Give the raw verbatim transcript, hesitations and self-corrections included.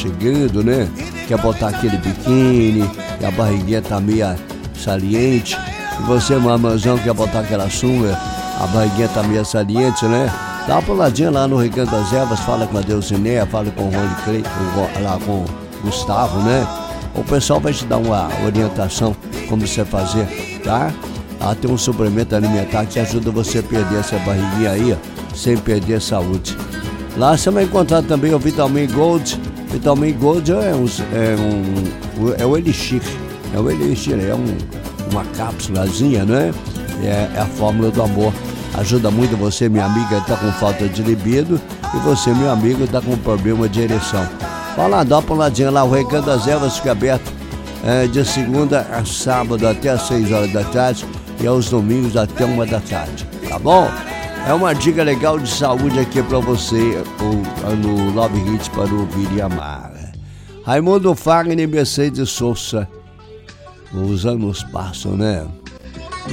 chegando, né? Quer botar aquele biquíni e a barriguinha tá meio saliente. E você, mamãozão, quer botar aquela sunga, a barriguinha tá meio saliente, né? Dá uma puladinha lá no Recanto das Ervas, fala com a Deusinéia, fala com o Rony Clay, lá com o Gustavo, né? O pessoal vai te dar uma orientação como você fazer, tá? Lá tem um suplemento alimentar que ajuda você a perder essa barriguinha aí, ó, sem perder a saúde. Lá você vai encontrar também o Vitamin Gold. Vitamin Gold é um, é um, é um elixir, é um elixir, é um, uma cápsulazinha, né? É, é a fórmula do amor. Ajuda muito você, minha amiga, que tá com falta de libido, e você, meu amigo, tá com problema de ereção. Vai lá, dá uma puladinha lá, o Recanto das Ervas fica aberto é, de segunda a sábado até às seis horas da tarde e aos domingos até uma da tarde, tá bom? É uma dica legal de saúde aqui pra você, no Love Hits para ouvir e amar. Raimundo Fagner e Mercedes Sosa, os anos passam, né?